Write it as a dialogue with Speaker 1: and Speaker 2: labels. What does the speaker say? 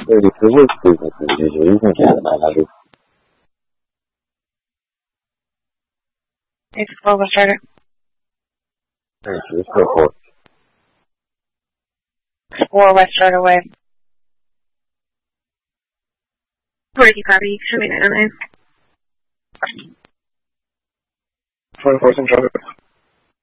Speaker 1: 36 businesses usually. You can count it 900.
Speaker 2: Explore West Rider.
Speaker 1: Thank you. Let's go for it.
Speaker 2: Explore West Rider Way. Where do you copy? Show me that.
Speaker 3: 24th and traffic.